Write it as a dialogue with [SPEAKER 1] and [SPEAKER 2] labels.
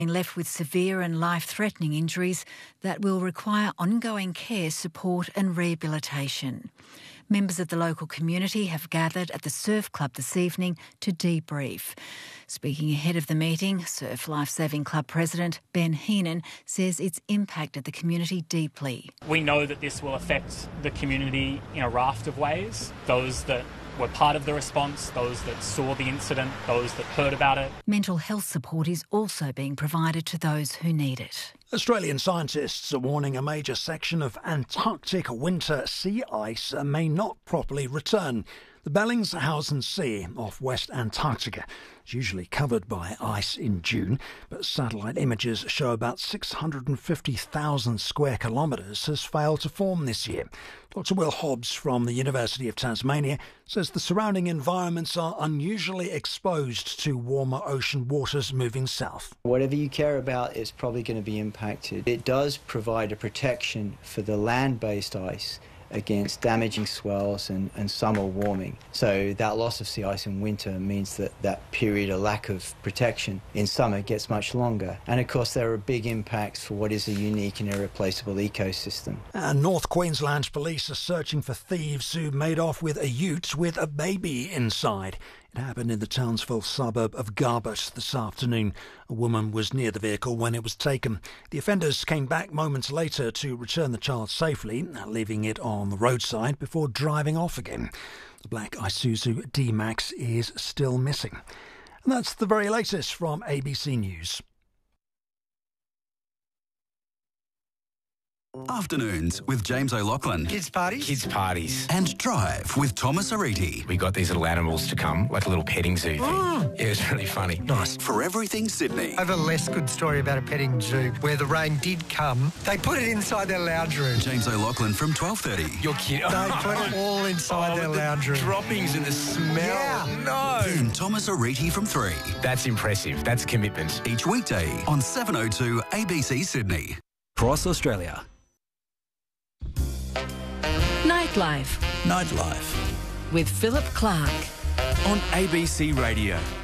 [SPEAKER 1] left with severe and life-threatening injuries that will require ongoing care, support and rehabilitation. Members of the local community have gathered at the Surf Club this evening to debrief. Speaking ahead of the meeting, Surf Lifesaving Club President Ben Heenan says it's impacted the community deeply.
[SPEAKER 2] We know that this will affect the community in a raft of ways. Those that were part of the response, those that saw the incident, those that heard about it.
[SPEAKER 1] Mental health support is also being provided to those who need it.
[SPEAKER 3] Australian scientists are warning a major section of Antarctic winter sea ice may not properly return. The Bellingshausen Sea off West Antarctica is usually covered by ice in June, but satellite images show about 650,000 square kilometres has failed to form this year. Dr Will Hobbs from the University of Tasmania says the surrounding environments are unusually exposed to warmer ocean waters moving south.
[SPEAKER 4] Whatever you care about is probably going to be impacted. It does provide a protection for the land-based ice against damaging swells and summer warming. So that loss of sea ice in winter means that that period of lack of protection in summer gets much longer. And of course there are big impacts for what is a unique and irreplaceable ecosystem.
[SPEAKER 3] And North Queensland's police are searching for thieves who made off with a ute with a baby inside. It happened in the Townsville suburb of Garbutt this afternoon. A woman was near the vehicle when it was taken. The offenders came back moments later to return the child safely, leaving it on the roadside before driving off again. The black Isuzu D-Max is still missing. And that's the very latest from ABC News.
[SPEAKER 5] Afternoons with James O'Loughlin.
[SPEAKER 6] Kids parties? Kids parties.
[SPEAKER 5] And Drive with Thomas Ariti.
[SPEAKER 6] We got these little animals to come, like a little petting zoo thing. Yeah, it was really funny.
[SPEAKER 5] Nice. For everything Sydney.
[SPEAKER 7] I have a less good story about a petting zoo where the rain did come. They put it inside their lounge room.
[SPEAKER 5] James O'Loughlin from 12:30.
[SPEAKER 6] You're kidding.
[SPEAKER 7] They put it all inside their lounge room.
[SPEAKER 6] Droppings and the smell.
[SPEAKER 7] Yeah.
[SPEAKER 6] No.
[SPEAKER 5] Then Thomas Ariti from 3.
[SPEAKER 6] That's impressive. That's commitment.
[SPEAKER 5] Each weekday on 7:02 ABC Sydney.
[SPEAKER 8] Cross Australia.
[SPEAKER 1] Nightlife
[SPEAKER 5] Nightlife.
[SPEAKER 1] with Philip Clark
[SPEAKER 8] On ABC Radio.